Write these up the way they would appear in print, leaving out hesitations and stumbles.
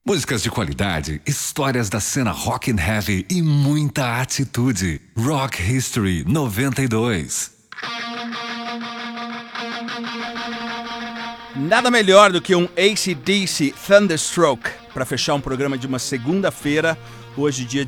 Músicas de qualidade, histórias da cena rock and heavy e muita atitude. Rock History 92. Nada melhor do que um AC/DC Thunderstroke para fechar um programa de uma segunda-feira, hoje dia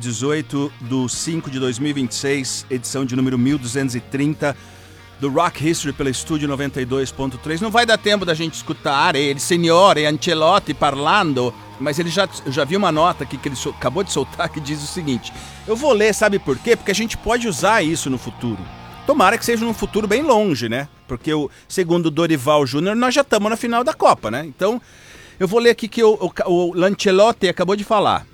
18/5/2026, edição de número 1230 do Rock History pela Estúdio 92.3. Não vai dar tempo da gente escutar ele, Signore Ancelotti parlando, mas eu já vi uma nota aqui que ele acabou de soltar que diz o seguinte: eu vou ler, sabe por quê? Porque a gente pode usar isso no futuro. Tomara que seja num futuro bem longe, né? Porque, segundo o Dorival Júnior, nós já estamos na final da Copa, né? Então, eu vou ler aqui que o Ancelotti acabou de falar.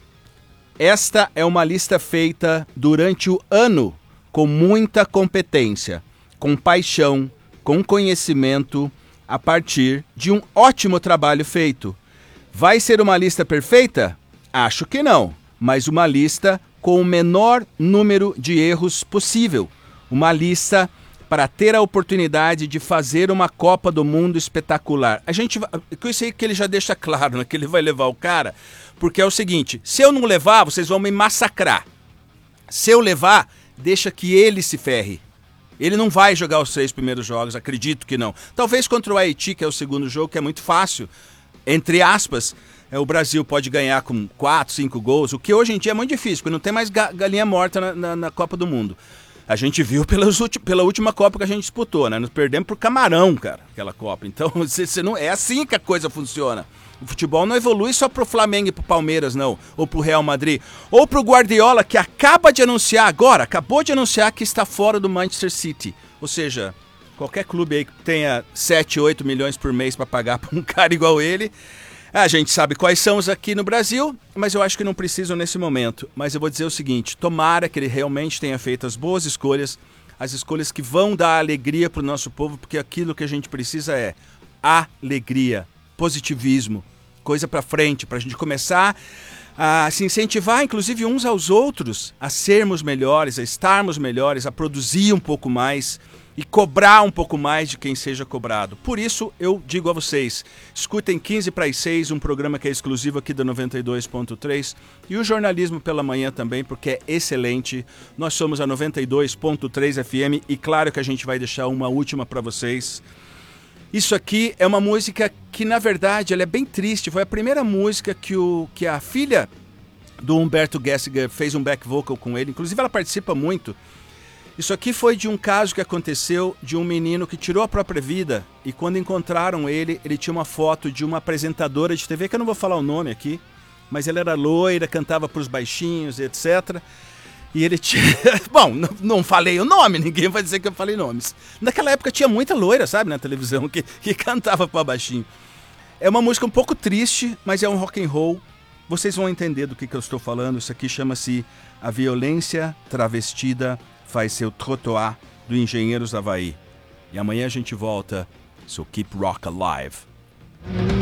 Esta é uma lista feita durante o ano com muita competência, com paixão, com conhecimento, a partir de um ótimo trabalho feito. Vai ser uma lista perfeita? Acho que não, mas uma lista com o menor número de erros possível. Uma lista para ter a oportunidade de fazer uma Copa do Mundo espetacular. A gente vai, com isso aí que ele já deixa claro, né, que ele vai levar o cara, porque é o seguinte: se eu não levar, vocês vão me massacrar. Se eu levar, deixa que ele se ferre. Ele não vai jogar os 3 primeiros jogos, acredito que não. Talvez contra o Haiti, que é o segundo jogo, que é muito fácil. Entre aspas, o Brasil pode ganhar com 4, 5 gols, o que hoje em dia é muito difícil, porque não tem mais galinha morta na Copa do Mundo. A gente viu pela última Copa que a gente disputou, né? Nós perdemos pro Camarão, cara, aquela Copa. Então, você não, é assim que a coisa funciona. O futebol não evolui só pro Flamengo e pro Palmeiras, não. Ou pro Real Madrid. Ou pro Guardiola, que acabou de anunciar que está fora do Manchester City. Ou seja, qualquer clube aí que tenha 7, 8 milhões por mês para pagar para um cara igual ele, a gente sabe quais são os aqui no Brasil, mas eu acho que não precisam nesse momento. Mas eu vou dizer o seguinte: tomara que ele realmente tenha feito as boas escolhas, as escolhas que vão dar alegria para o nosso povo, porque aquilo que a gente precisa é alegria, positivismo, coisa para frente, para a gente começar a se incentivar, inclusive uns aos outros, a sermos melhores, a estarmos melhores, a produzir um pouco mais e cobrar um pouco mais de quem seja cobrado. Por isso, eu digo a vocês, escutem 15 para as 6, um programa que é exclusivo aqui da 92.3, e o Jornalismo pela Manhã também, porque é excelente. Nós somos a 92.3 FM e claro que a gente vai deixar uma última para vocês. Isso aqui é uma música que, na verdade, ela é bem triste. Foi a primeira música que a filha do Humberto Gessinger fez um back vocal com ele. Inclusive, ela participa muito. Isso aqui foi de um caso que aconteceu de um menino que tirou a própria vida e quando encontraram ele tinha uma foto de uma apresentadora de TV, que eu não vou falar o nome aqui, mas ela era loira, cantava para os baixinhos, etc. E ele tinha... Bom, não falei o nome, ninguém vai dizer que eu falei nomes. Naquela época tinha muita loira, sabe, na televisão, que cantava para baixinho. É uma música um pouco triste, mas é um rock and roll. Vocês vão entender do que eu estou falando. Isso aqui chama-se A Violência Travestida Faz Seu Trottoir, do Engenheiros do Havaí. E amanhã a gente volta, so keep rock alive.